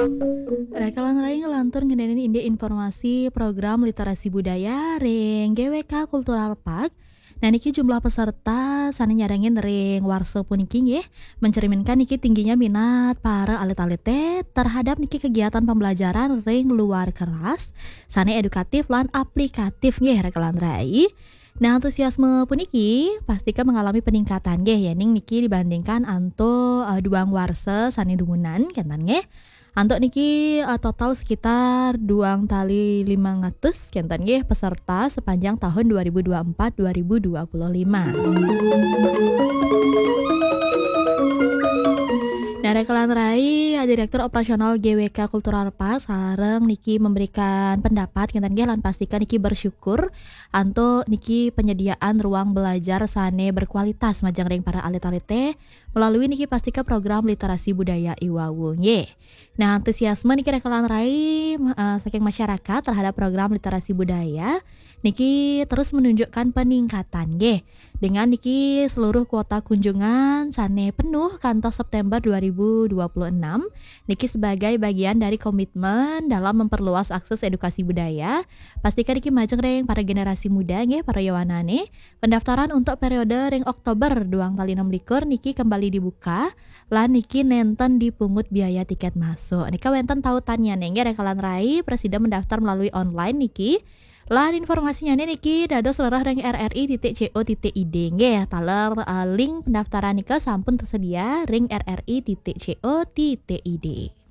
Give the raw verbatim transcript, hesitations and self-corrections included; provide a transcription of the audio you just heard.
Rekalan lain ngelantur ngedenin inde informasi program literasi budaya ring G W K Cultural Park. Nah niki jumlah peserta sana nyarangin ring warsa puniki nggih mencerminkan niki tingginya minat para alit-alit teh terhadap niki kegiatan pembelajaran ring luar kelas, sana edukatif lan aplikatif nggih rekalan rai. Nah antusiasme puniki pastikan mengalami peningkatan nggih ya ning niki dibandingkan anto uh, duang warsa sani dungunan kentan nggih. Antuk niki uh, total sekitar duang tali lima ratus kentan nggih peserta sepanjang tahun dua ribu dua puluh empat dua ribu dua puluh lima. Nah, Rekalan Rai, Direktur Operasional G W K Cultural Park sareng niki memberikan pendapat kentan nggih lan pastikan niki bersyukur anto niki penyediaan ruang belajar sane berkualitas majang ring para alit-alit teh melalui niki pastikan program literasi budaya Iwawu nggih. Nah, antusiasme niki Rekalan Rai uh, saking masyarakat terhadap program literasi budaya niki terus menunjukkan peningkatan nggih. Dengan niki seluruh kuota kunjungan sane penuh kantos September dua ribu dua puluh enam niki sebagai bagian dari komitmen dalam memperluas akses edukasi budaya. Pastikan niki majeng ring para generasi muda nggih para yawanane. Pendaftaran untuk periode ring Oktober duang tali enam likur niki kembali dibuka lan niki nenten dipungut biaya tiket masuk. Nika wenten tautannya nggih Rekalan Rai presiden mendaftar melalui online niki. Lan informasinya nih niki dados lerah ring r r i titik co titik i d nggih taler uh, link pendaftaran nika sampun tersedia ring r r i titik co titik i d.